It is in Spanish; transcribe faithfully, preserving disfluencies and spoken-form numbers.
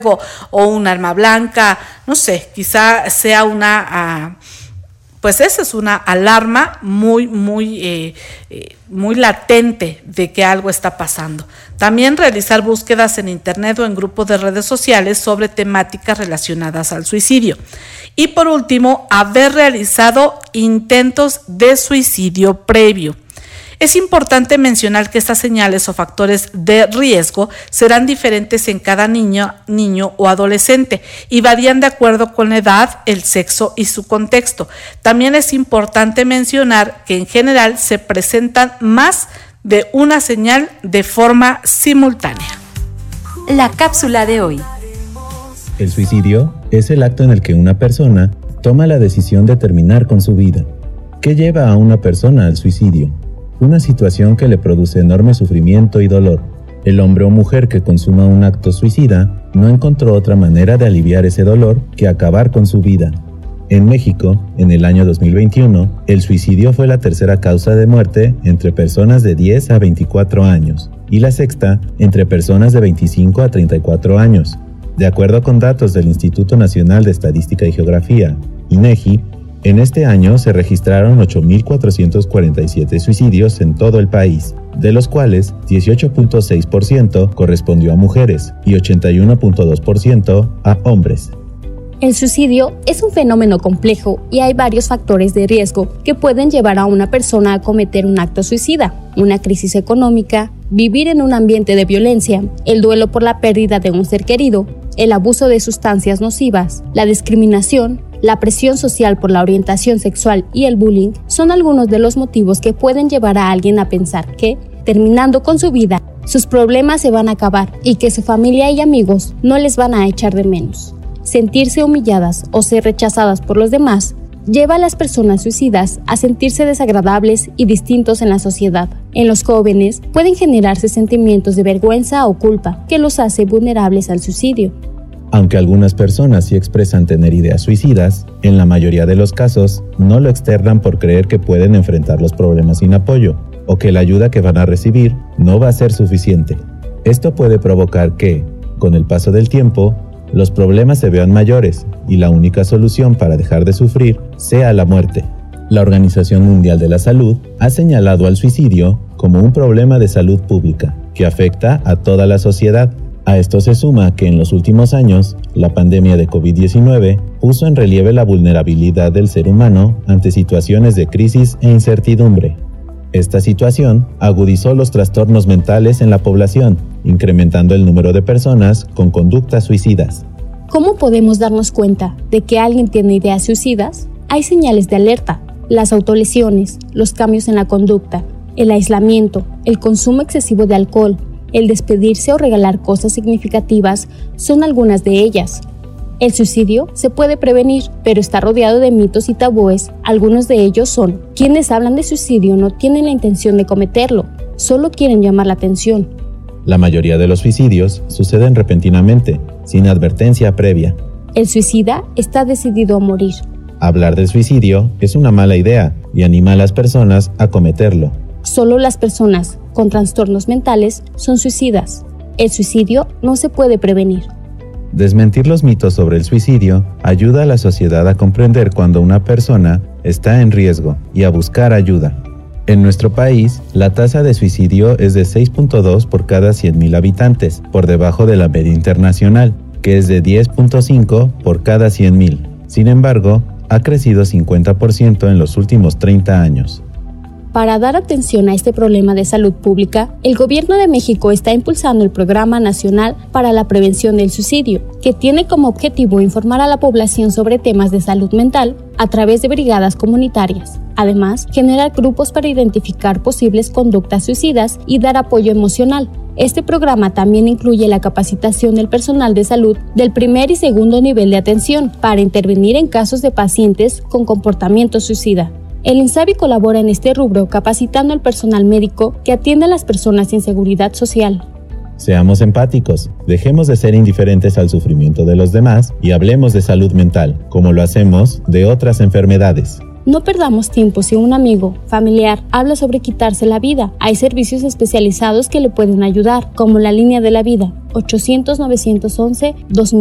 o un arma blanca, no sé, quizá sea una, uh, pues esa es una alarma muy, muy, eh, eh, muy latente de que algo está pasando. También realizar búsquedas en internet o en grupos de redes sociales sobre temáticas relacionadas al suicidio. Y por último, haber realizado intentos de suicidio previo. Es importante mencionar que estas señales o factores de riesgo serán diferentes en cada niño, niño o adolescente y varían de acuerdo con la edad, el sexo y su contexto. También es importante mencionar que en general se presentan más de una señal de forma simultánea. La cápsula de hoy. El suicidio es el acto en el que una persona toma la decisión de terminar con su vida. ¿Qué lleva a una persona al suicidio? Una situación que le produce enorme sufrimiento y dolor. El hombre o mujer que consuma un acto suicida no encontró otra manera de aliviar ese dolor que acabar con su vida. En México, en el año dos mil veintiuno, el suicidio fue la tercera causa de muerte entre personas de diez a veinticuatro años y la sexta entre personas de veinticinco a treinta y cuatro años. De acuerdo con datos del Instituto Nacional de Estadística y Geografía, INEGI, en este año se registraron ocho mil cuatrocientos cuarenta y siete suicidios en todo el país, de los cuales dieciocho punto seis por ciento correspondió a mujeres y ochenta y uno punto dos por ciento a hombres. El suicidio es un fenómeno complejo y hay varios factores de riesgo que pueden llevar a una persona a cometer un acto suicida: una crisis económica, vivir en un ambiente de violencia, el duelo por la pérdida de un ser querido, el abuso de sustancias nocivas, la discriminación, la presión social por la orientación sexual y el bullying son algunos de los motivos que pueden llevar a alguien a pensar que, terminando con su vida, sus problemas se van a acabar y que su familia y amigos no les van a echar de menos. Sentirse humilladas o ser rechazadas por los demás lleva a las personas suicidas a sentirse desagradables y distintos en la sociedad. En los jóvenes pueden generarse sentimientos de vergüenza o culpa que los hace vulnerables al suicidio. Aunque algunas personas sí expresan tener ideas suicidas, en la mayoría de los casos no lo externan por creer que pueden enfrentar los problemas sin apoyo o que la ayuda que van a recibir no va a ser suficiente. Esto puede provocar que, con el paso del tiempo, los problemas se vean mayores y la única solución para dejar de sufrir sea la muerte. La Organización Mundial de la Salud ha señalado al suicidio como un problema de salud pública que afecta a toda la sociedad. A esto se suma que en los últimos años, la pandemia de covid diecinueve puso en relieve la vulnerabilidad del ser humano ante situaciones de crisis e incertidumbre. Esta situación agudizó los trastornos mentales en la población, incrementando el número de personas con conductas suicidas. ¿Cómo podemos darnos cuenta de que alguien tiene ideas suicidas? Hay señales de alerta: las autolesiones, los cambios en la conducta, el aislamiento, el consumo excesivo de alcohol, el despedirse o regalar cosas significativas son algunas de ellas. El suicidio se puede prevenir, pero está rodeado de mitos y tabúes. Algunos de ellos son: quienes hablan de suicidio no tienen la intención de cometerlo, solo quieren llamar la atención. La mayoría de los suicidios suceden repentinamente, sin advertencia previa. El suicida está decidido a morir. Hablar del suicidio es una mala idea y anima a las personas a cometerlo. Solo las personas con trastornos mentales son suicidas. El suicidio no se puede prevenir. Desmentir los mitos sobre el suicidio ayuda a la sociedad a comprender cuando una persona está en riesgo y a buscar ayuda. En nuestro país, la tasa de suicidio es de seis punto dos por cada cien mil habitantes, por debajo de la media internacional, que es de diez punto cinco por cada cien mil. Sin embargo, ha crecido cincuenta por ciento en los últimos treinta años. Para dar atención a este problema de salud pública, el Gobierno de México está impulsando el Programa Nacional para la Prevención del Suicidio, que tiene como objetivo informar a la población sobre temas de salud mental a través de brigadas comunitarias. Además, generar grupos para identificar posibles conductas suicidas y dar apoyo emocional. Este programa también incluye la capacitación del personal de salud del primer y segundo nivel de atención para intervenir en casos de pacientes con comportamiento suicida. El INSABI colabora en este rubro capacitando al personal médico que atiende a las personas sin seguridad social. Seamos empáticos, dejemos de ser indiferentes al sufrimiento de los demás y hablemos de salud mental, como lo hacemos de otras enfermedades. No perdamos tiempo si un amigo, familiar, habla sobre quitarse la vida. Hay servicios especializados que le pueden ayudar, como la Línea de la Vida, ochocientos, novecientos once, dos mil.